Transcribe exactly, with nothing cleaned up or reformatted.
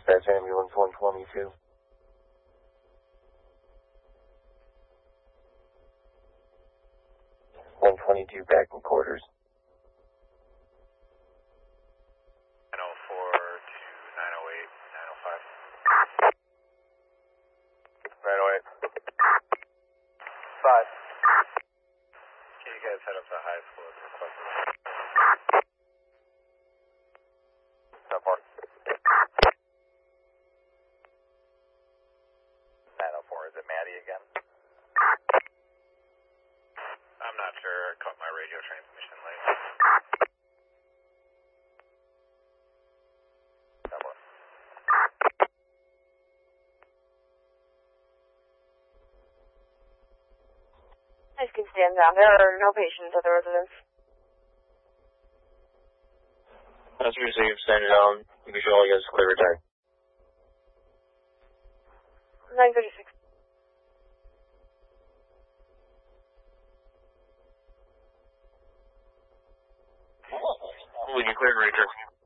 Dispatch ambulance one twenty-two. one twenty-two back in quarters. nine oh four to nine oh eight, nine oh five. nine oh eight. five. Can you guys head up to high school as requested? ten four. nine oh four, is it Maddie again? I'm not sure, I caught my radio transmission late. ten four. I can stand down. There are no patients at the residence. That's your safe, stand down. You can show all you guys clear return. nine thirty-six. We can clear return.